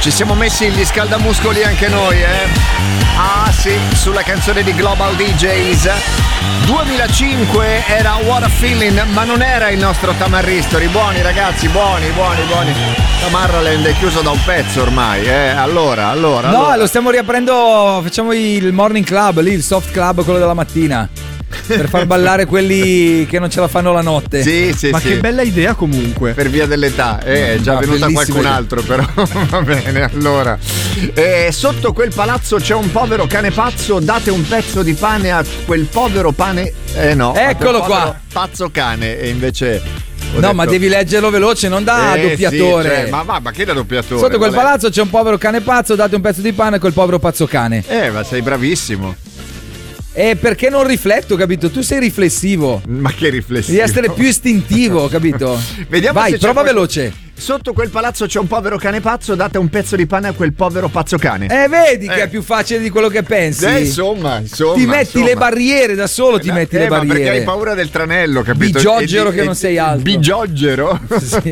Ci siamo messi gli scaldamuscoli anche noi, Ah sì, sulla canzone di Global DJs. 2005 era What a Feeling, ma non era il nostro Tamarristori. Buoni ragazzi, buoni. Tamarraland è chiuso da un pezzo ormai, Allora. No, lo stiamo riaprendo, facciamo il morning club, lì il soft club, quello della mattina. Per far ballare quelli che non ce la fanno la notte. Sì. Ma che bella idea comunque. Per via dell'età, è già venuta qualcun altro, però va bene, allora. Sotto quel palazzo c'è un povero cane pazzo, date un pezzo di pane a quel povero pane. No. Eccolo qua. Pazzo cane, e invece. No, ma devi leggerlo veloce, non da doppiatore. Sì, ma che da doppiatore? Sotto quel palazzo c'è un povero cane pazzo, date un pezzo di pane a quel povero pazzo cane. Ma sei bravissimo. Perché non rifletto, capito? Tu sei riflessivo. Ma che riflessivo? Devi essere più istintivo, capito? Vediamo. Vai, se prova veloce. Sotto quel palazzo c'è un povero cane pazzo, date un pezzo di pane a quel povero pazzo cane. Vedi che è più facile di quello che pensi. Insomma. Ti metti le barriere da solo, ti metti le barriere. Ma perché hai paura del tranello, capito? Bigiogero che non sei altro. Bigiogero? Sì.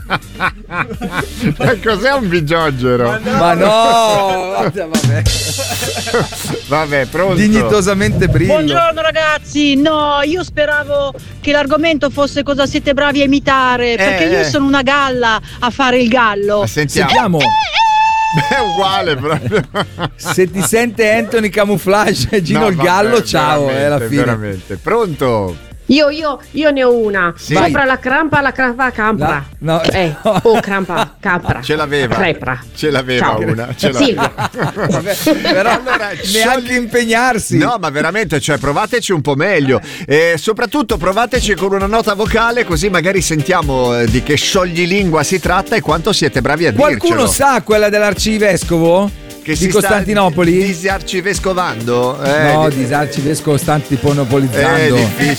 Cos'è un bigiogero? Ma no, vabbè. Vabbè, pronto. Dignitosamente brillo. Buongiorno ragazzi. No, io speravo che l'argomento fosse cosa siete bravi a imitare, perché io sono una galla a fare il gallo. Sentiamo. È uguale proprio. Se ti sente Anthony Camouflage Gino il gallo, ciao, è la fine. Veramente. Pronto? Io ne ho una. Sì. Sopra la crampa campra. No. Crampa, capra. Ce l'aveva. Crepra. Ce l'aveva. Ciao. Una. Silvia. Però allora, neanche impegnarsi. No, ma veramente, cioè provateci un po' meglio. Soprattutto provateci con una nota vocale, così magari sentiamo di che scioglilingua si tratta e quanto siete bravi a dircelo. Qualcuno sa quella dell'arcivescovo? Che di Costantinopoli? Disarcivescovando? No, disarcivescovo stanti monopolizzando. È difficile.